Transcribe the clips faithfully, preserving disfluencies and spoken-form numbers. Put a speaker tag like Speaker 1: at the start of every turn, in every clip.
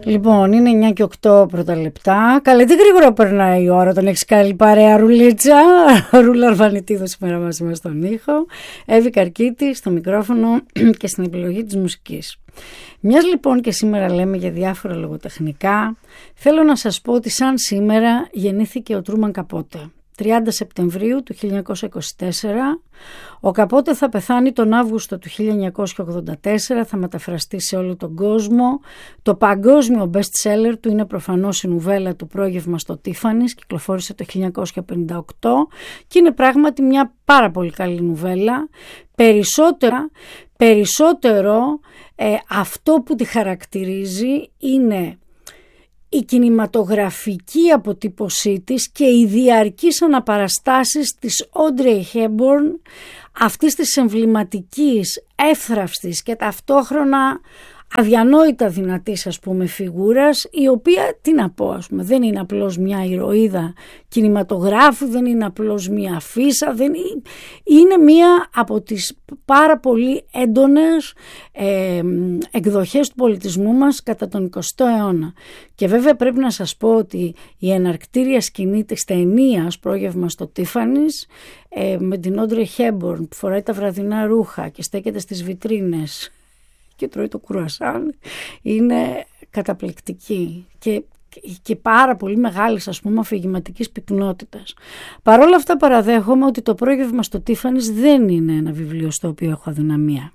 Speaker 1: Λοιπόν, είναι εννιά και οκτώ πρώτα λεπτά. Καλέ, τι γρήγορα περνάει η ώρα όταν έχεις καλή παρέα, Ρουλίτσα. Ρούλα Αρβανιτίδου σήμερα μαζί μας στον ήχο. Εύη Καρκίτη στο μικρόφωνο και στην επιλογή της μουσικής. Μιας λοιπόν και σήμερα λέμε για διάφορα λογοτεχνικά, θέλω να σας πω ότι σαν σήμερα γεννήθηκε ο Τρούμαν Καπότε. τριάντα Σεπτεμβρίου του χίλια εννιακόσια είκοσι τέσσερα. Ο Καπότε θα πεθάνει τον Αύγουστο του χίλια εννιακόσια ογδόντα τέσσερα, θα μεταφραστεί σε όλο τον κόσμο. Το παγκόσμιο best seller του είναι προφανώς η νουβέλα του «Πρόγευμα στο Τίφανις», κυκλοφόρησε το χίλια εννιακόσια πενήντα οκτώ και είναι πράγματι μια πάρα πολύ καλή νουβέλα. Περισσότερα, περισσότερο ε, αυτό που τη χαρακτηρίζει είναι η κινηματογραφική αποτύπωσή της και οι διαρκείς αναπαραστάσεις της Audrey Hepburn, αυτής της εμβληματικής, εύθραυστης και ταυτόχρονα αδιανόητα δυνατής, ας πούμε, φιγούρας, η οποία, τι να πω, ας πούμε, δεν είναι απλώς μια ηρωίδα κινηματογράφου, δεν είναι απλώς μια αφίσα, δεν είναι, είναι μια από τις πάρα πολύ έντονες ε, εκδοχές του πολιτισμού μας κατά τον εικοστό αιώνα. Και βέβαια πρέπει να σας πω ότι η εναρκτήρια σκηνή της ταινίας «Πρόγευμα στο Τίφανις» ε, με την Audrey Hepburn που φοράει τα βραδινά ρούχα και στέκεται στις βιτρίνες και τρώει το κρουασάν, είναι καταπληκτική και, και πάρα πολύ μεγάλης, ας πούμε, αφηγηματικής πυκνότητας. Παρ' όλα αυτά παραδέχομαι ότι το «Πρόγευμα στο Τίφανις» δεν είναι ένα βιβλίο στο οποίο έχω αδυναμία.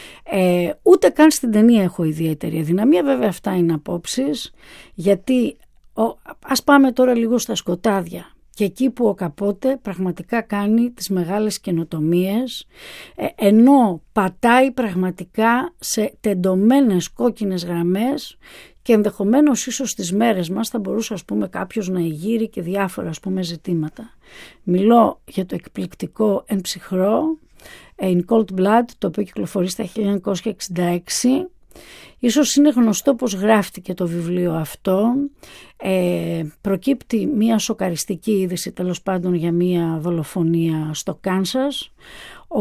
Speaker 1: Ε, ούτε καν στην ταινία έχω ιδιαίτερη αδυναμία, βέβαια αυτά είναι απόψεις, γιατί ο, ας πάμε τώρα λίγο στα σκοτάδια. Και εκεί που ο Καπότε πραγματικά κάνει τις μεγάλες καινοτομίες, ε, ενώ πατάει πραγματικά σε τεντωμένες κόκκινες γραμμές και ενδεχομένως ίσως στις μέρες μας θα μπορούσε, ας πούμε, κάποιος να εγείρει και διάφορα, ας πούμε, ζητήματα. Μιλώ για το εκπληκτικό «Εν ψυχρό», «In Cold Blood», το οποίο κυκλοφορεί στα χίλια εννιακόσια εξήντα έξι. Ίσως είναι γνωστό πως γράφτηκε το βιβλίο αυτό. Ε, προκύπτει μια σοκαριστική είδηση, τέλος πάντων, για μια δολοφονία στο Κάνσας. Ο,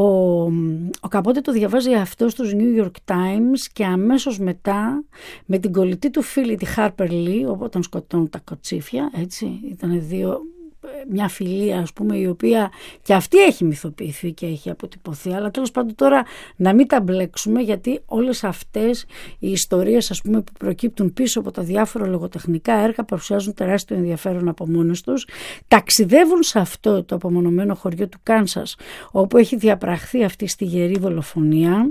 Speaker 1: ο Καπότε το διαβάζει αυτό στους New York Times και αμέσως μετά με την κολλητή του φίλη τη Harper Lee, όταν σκοτώνουν τα κοτσίφια, έτσι, ήταν δύο... μια φιλία, ας πούμε, η οποία και αυτή έχει μυθοποιηθεί και έχει αποτυπωθεί, αλλά τέλος πάντων τώρα να μην τα μπλέξουμε, γιατί όλες αυτές οι ιστορίες, ας πούμε, που προκύπτουν πίσω από τα διάφορα λογοτεχνικά έργα παρουσιάζουν τεράστιο ενδιαφέρον από μόνες τους. Ταξιδεύουν σε αυτό το απομονωμένο χωριό του Κάνσας όπου έχει διαπραχθεί αυτή η στιγερή δολοφονία.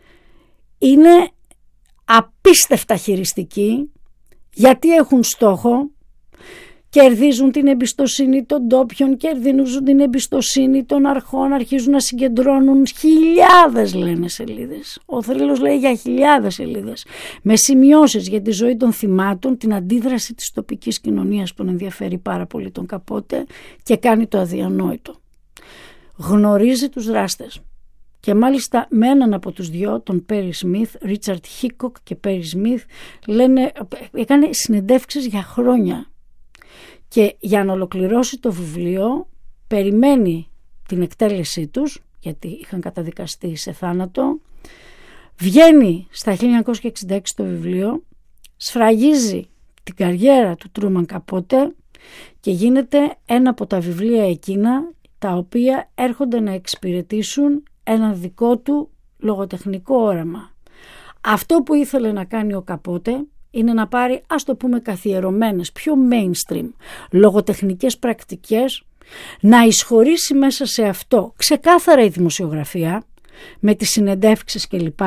Speaker 1: Είναι απίστευτα χειριστικοί, γιατί έχουν στόχο, κερδίζουν την εμπιστοσύνη των ντόπιων, κερδίζουν την εμπιστοσύνη των αρχών, αρχίζουν να συγκεντρώνουν χιλιάδες, λένε, σελίδες. Ο θρύλος λέει για χιλιάδες σελίδες, με σημειώσεις για τη ζωή των θυμάτων, την αντίδραση της τοπικής κοινωνίας που ενδιαφέρει πάρα πολύ τον Καπότε και κάνει το αδιανόητο. Γνωρίζει τους δράστες. Και μάλιστα με έναν από τους δυο, τον Πέρι Σμιθ, Ρίτσαρντ Χίκοκ και Πέρι Σμιθ, λένε, έκανε συνεντεύξεις για χρόνια. Και για να ολοκληρώσει το βιβλίο περιμένει την εκτέλεσή τους, γιατί είχαν καταδικαστεί σε θάνατο. Βγαίνει στα χίλια εννιακόσια εξήντα έξι το βιβλίο, σφραγίζει την καριέρα του Τρούμαν Καπότε και γίνεται ένα από τα βιβλία εκείνα τα οποία έρχονται να εξυπηρετήσουν ένα δικό του λογοτεχνικό όραμα. Αυτό που ήθελε να κάνει ο Καπότε είναι να πάρει, ας το πούμε, καθιερωμένες, πιο mainstream λογοτεχνικές πρακτικές, να εισχωρήσει μέσα σε αυτό ξεκάθαρα η δημοσιογραφία με τις συνεντεύξεις κλπ,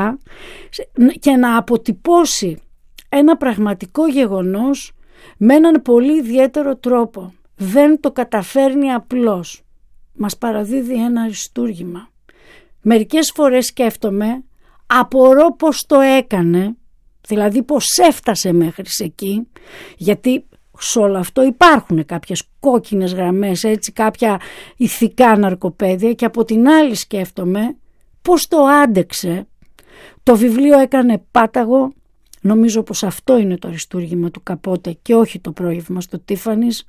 Speaker 1: και να αποτυπώσει ένα πραγματικό γεγονός με έναν πολύ ιδιαίτερο τρόπο. Δεν το καταφέρνει απλώς. Μας παραδίδει ένα αριστούργημα. Μερικές φορές σκέφτομαι, απορώ πως το έκανε, δηλαδή πως έφτασε μέχρι εκεί, γιατί σε όλο αυτό υπάρχουν κάποιες κόκκινες γραμμές, έτσι, κάποια ηθικά ναρκοπαίδια, και από την άλλη σκέφτομαι πως το άντεξε. Το βιβλίο έκανε πάταγο. Νομίζω πως αυτό είναι το αριστούργημα του Καπότε και όχι το πρόγευμα στο Τίφανις.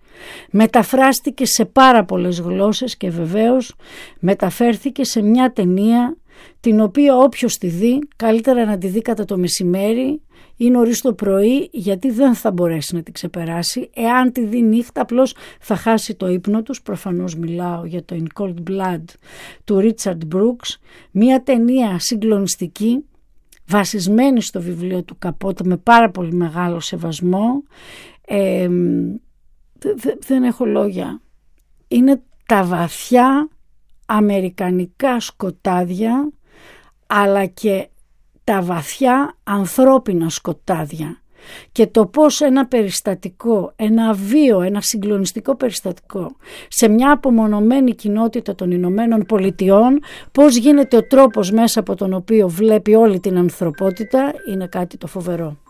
Speaker 1: Μεταφράστηκε σε πάρα πολλές γλώσσες και βεβαίως μεταφέρθηκε σε μια ταινία την οποία όποιος τη δει, καλύτερα να τη δει κατά το μεσημέρι ή νωρίς το πρωί, γιατί δεν θα μπορέσει να την ξεπεράσει. Εάν τη δει νύχτα, απλώς θα χάσει το ύπνο τους. Προφανώς μιλάω για το In Cold Blood του Ρίτσαρντ Μπρούξ, μια ταινία συγκλονιστική, βασισμένη στο βιβλίο του Καπότ με πάρα πολύ μεγάλο σεβασμό. Ε, δε, δεν έχω λόγια. Είναι τα βαθιά αμερικανικά σκοτάδια, αλλά και τα βαθιά ανθρώπινα σκοτάδια, και το πώς ένα περιστατικό, ένα βίο, ένα συγκλονιστικό περιστατικό σε μια απομονωμένη κοινότητα των Ηνωμένων Πολιτειών, πώς γίνεται ο τρόπος μέσα από τον οποίο βλέπει όλη την ανθρωπότητα, είναι κάτι το φοβερό.